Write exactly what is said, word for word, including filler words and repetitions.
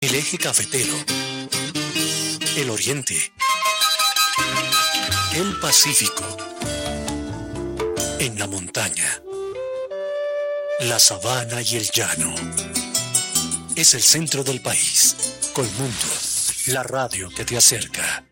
El eje cafetero, el oriente, el Pacífico, en la montaña, la sabana y el llano. Es el centro del país. Colmundo, la radio que te acerca.